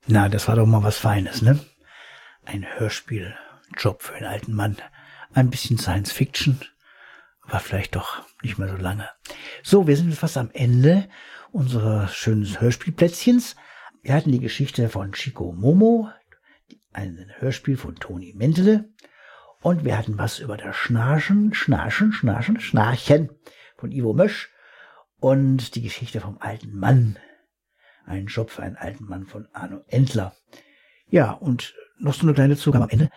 Na, das war doch mal was Feines, ne? Ein Hörspieljob für einen alten Mann. Ein bisschen Science Fiction, aber vielleicht doch nicht mehr so lange. So, wir sind fast am Ende unseres schönen Hörspielplätzchens. Wir hatten die Geschichte von Chico Momo, ein Hörspiel von Toni Mentele. Und wir hatten was über das Schnarchen von Ivo Mösch. Und die Geschichte vom alten Mann. Ein Job für einen alten Mann von Arno Entler. Ja, und noch so eine kleine Zugabe am Ende.